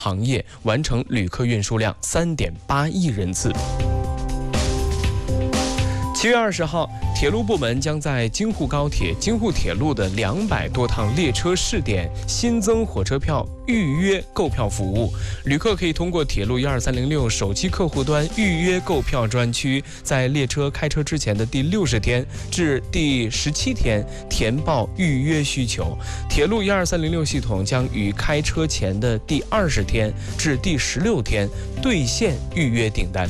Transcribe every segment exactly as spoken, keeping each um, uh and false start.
行业完成旅客运输量三点八亿人次。七月二十号，铁路部门将在京沪高铁、京沪铁路的两百多趟列车试点新增火车票预约购票服务。旅客可以通过铁路一二三零六手机客户端预约购票专区，在列车开车之前的第六十天至第十七天填报预约需求。铁路一二三零六系统将于开车前的第二十天至第十六天兑现预约订单。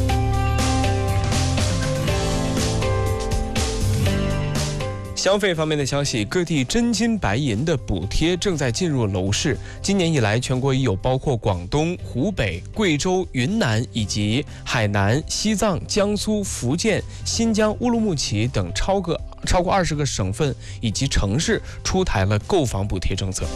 消费方面的消息，各地真金白银的补贴正在进入楼市。今年以来，全国已有包括广东、湖北、贵州、云南以及海南、西藏、江苏、福建、新疆、乌鲁木齐等超过超过二十个省份以及城市出台了购房补贴政策。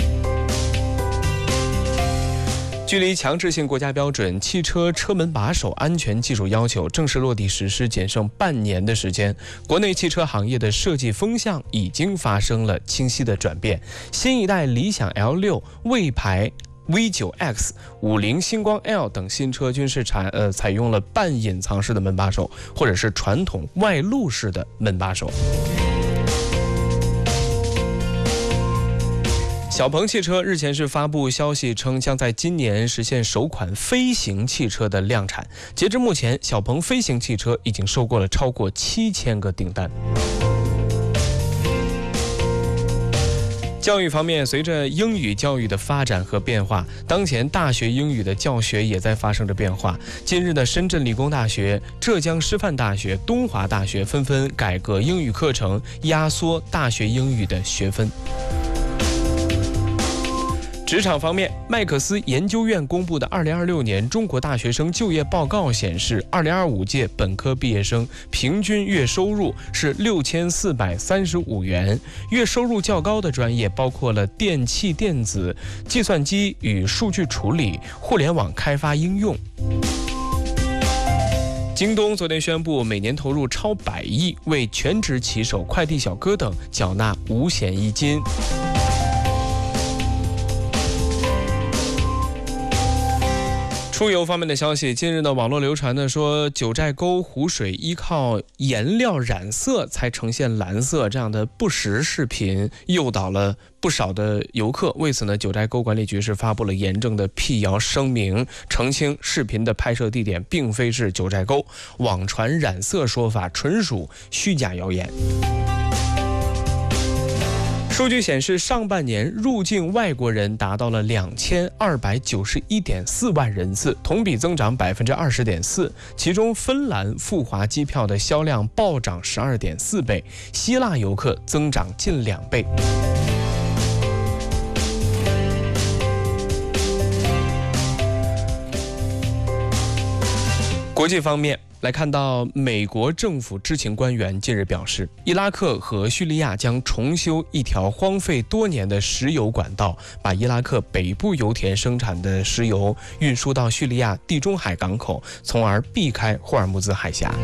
距离强制性国家标准汽车车门把手安全技术要求正式落地实施仅剩半年的时间，国内汽车行业的设计风向已经发生了清晰的转变。新一代理想 L 六、魏牌 V 九 X、五菱星光 L 等新车均是采呃采用了半隐藏式的门把手，或者是传统外露式的门把手。小鹏汽车日前是发布消息称，将在今年实现首款飞行汽车的量产。截至目前，小鹏飞行汽车已经收过了超过七千个订单。教育方面，随着英语教育的发展和变化，当前大学英语的教学也在发生着变化。近日的深圳理工大学、浙江师范大学、东华大学纷纷改革英语课程，压缩大学英语的学分。职场方面，麦克斯研究院公布的二零二六年中国大学生就业报告显示，二零二五届本科毕业生平均月收入是六千四百三十五元，月收入较高的专业包括了电气电子、计算机与数据处理、互联网开发应用。京东昨天宣布，每年投入超百亿，为全职骑手、快递小哥等缴纳五险一金。出游方面的消息，近日呢，网络流传的说，九寨沟湖水依靠颜料染色才呈现蓝色，这样的不实视频诱导了不少的游客。为此呢，九寨沟管理局是发布了严正的辟谣声明，澄清视频的拍摄地点并非是九寨沟，网传染色说法纯属虚假谣言。数据显示，上半年入境外国人达到了两千二百九十一点四万人次，同比增长百分之二十点四。其中，芬兰赴华机票的销量暴涨十二点四倍，希腊游客增长近两倍。国际方面，来看到美国政府知情官员近日表示，伊拉克和叙利亚将重修一条荒废多年的石油管道，把伊拉克北部油田生产的石油运输到叙利亚地中海港口，从而避开霍尔木兹海峡。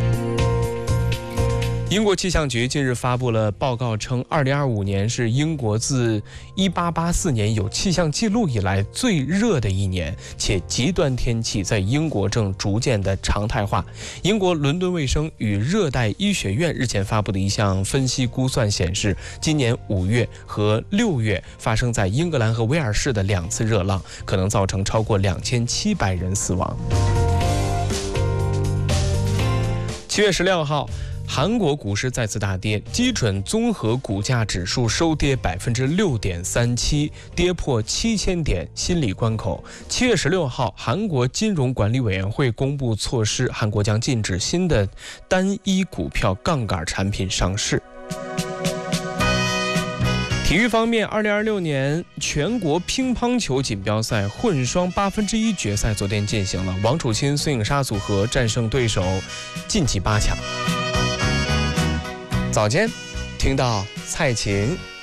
英国气象局近日发布了报告称，二零二五年是英国自一八八四年有气象记录以来最热的一年，且极端天气在英国正逐渐的常态化。英国伦敦卫生与热带医学院日前发布的一项分析估算显示，今年五月和六月发生在英格兰和威尔士的两次热浪，可能造成超过两千七百人死亡。七月十六号。韩国股市再次大跌，基准综合股价指数收跌百分之六点三七，跌破七千点心理关口。七月十六号，韩国金融管理委员会公布措施，韩国将禁止新的单一股票杠杆产品上市。体育方面，二零二六年全国乒乓球锦标赛混双八分之一决赛昨天进行了，王楚钦、孙颖莎组合战胜对手，晋级八强。早间听到蔡琴